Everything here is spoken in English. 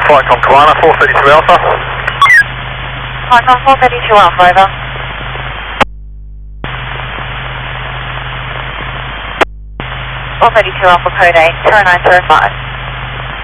Flightcom Kawana, 432 Alpha. Flightcom 432 Alpha, over. 432 Alpha, code 8, 0905.